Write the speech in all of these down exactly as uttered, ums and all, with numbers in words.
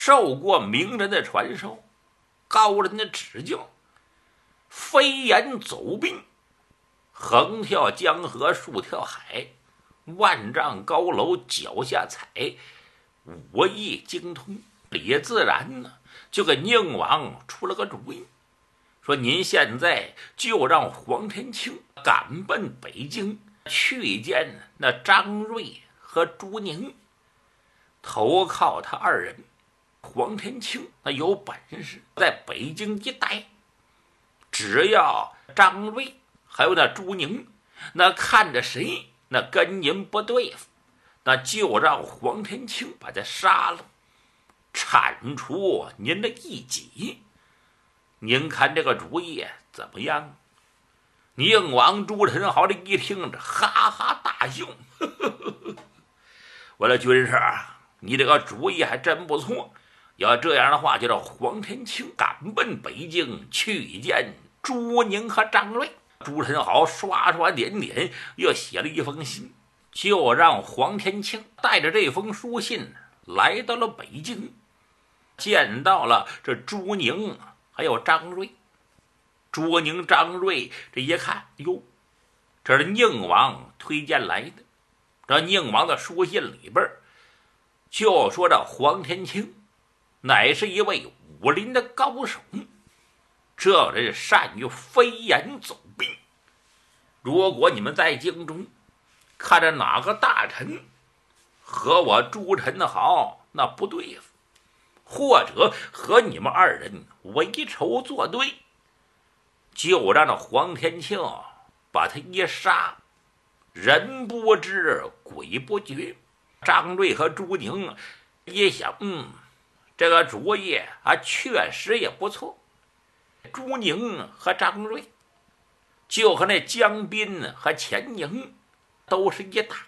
受过名人的传授，高人的指教，飞檐走壁，横跳江河，竖跳海，万丈高楼脚下踩，武艺精通。李自然呢，就给宁王出了个主意，说您现在就让黄天庆赶奔北京，去见那张瑞和朱宁，投靠他二人。黄天庆那有本事，在北京一待，只要张瑞还有那朱宁，那看着谁那跟您不对付，那就让黄天庆把他杀了，铲除您的异己。您看这个主意怎么样？宁王朱宸濠这一听着，哈哈大笑，呵呵呵，我的军师，你这个主意还真不错。要这样的话，就让黄天庆赶奔北京，去见朱宁和张瑞。朱宸濠刷刷点点，又写了一封信，就让黄天庆带着这封书信来到了北京，见到了这朱宁还有张瑞。朱宁、张瑞这一看，哟，这是宁王推荐来的。这宁王的书信里边就说这黄天庆乃是一位武林的高手，这人善于飞檐走壁。如果你们在京中看着哪个大臣和我朱宸濠那不对付，或者和你们二人为仇作对，就让那黄天庆把他一杀，人不知鬼不觉。张瑞和朱宁一想，嗯，这个主意啊，确实也不错。朱宁和张瑞就和那江彬和钱宁都是一党。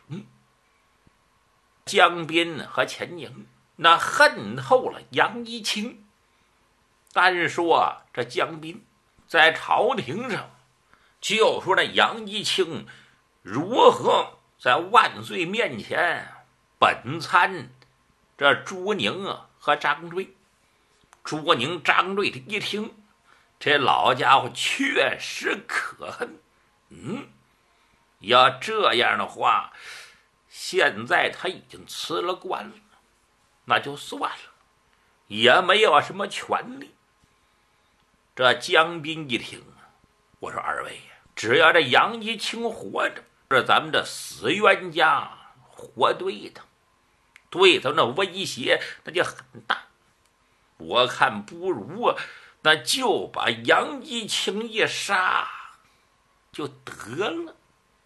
江彬和钱宁那恨透了杨一清。单说这江彬在朝廷上就说那杨一清如何在万岁面前本参这朱宁啊和张瑞。朱宁、张瑞这一听，这老家伙确实可恨。嗯，要这样的话，现在他已经辞了官了，那就算了，也没有什么权利。这江彬一听，我说二位呀，只要这杨一清活着，这咱们这死冤家活对的，对他那威胁那就很大。我看不如啊，那就把杨一清一杀就得了。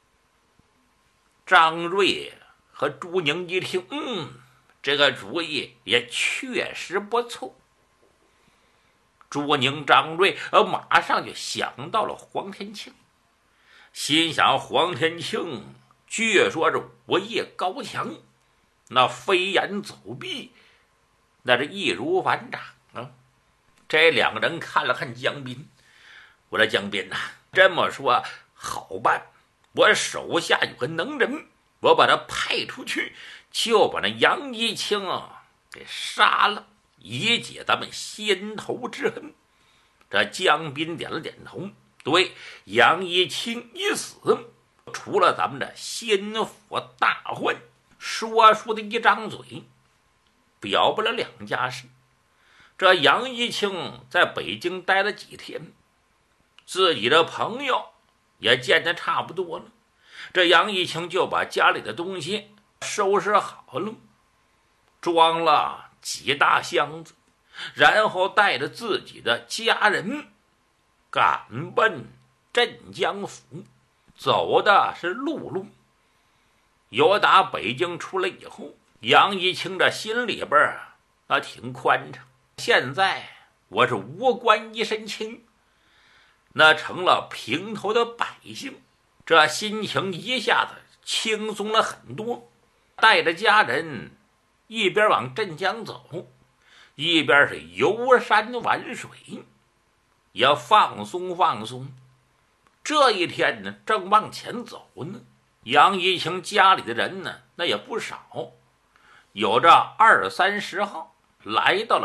张瑞和朱宁一听，嗯，这个主意也确实不错。朱宁、张瑞呃马上就想到了黄天庆，心想黄天庆据说是武艺高强，那飞檐走壁那是易如反掌啊。这两个人看了看江彬，我说江彬呐、啊，这么说好办，我手下有个能人，我把他派出去，就把那杨一清啊给杀了，以解咱们先头之恨。这江彬点了点头，对，杨一清一死，除了咱们的先府大患，说书的一张嘴表不了两家事。这杨一清在北京待了几天，自己的朋友也见得差不多了，这杨一清就把家里的东西收拾好了，装了几大箱子，然后带着自己的家人赶奔镇江府，走的是陆路。由打北京出来以后，杨一清这心里边啊挺宽敞，现在我是无官一身轻，那成了平头的百姓，这心情一下子轻松了很多。带着家人一边往镇江走，一边是游山玩水，也放松放松。这一天呢，正往前走呢，杨一清家里的人呢，那也不少，有这二三十号， 来到了